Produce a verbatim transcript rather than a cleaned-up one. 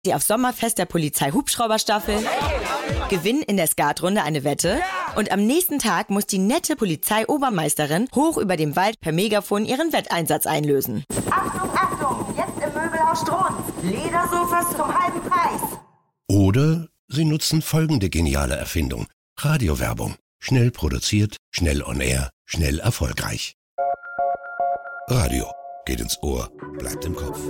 Sie auf Sommerfest der Polizei-Hubschrauberstaffel, gewinnen in der Skatrunde eine Wette und am nächsten Tag muss die nette Polizeiobermeisterin hoch über dem Wald per Megafon ihren Wetteinsatz einlösen. Achtung, Achtung, jetzt im Möbelhaus Strunz. Ledersofas zum halben Preis. Oder Sie nutzen folgende geniale Erfindung. Radiowerbung. Schnell produziert, schnell on air, schnell erfolgreich. Radio geht ins Ohr, bleibt im Kopf.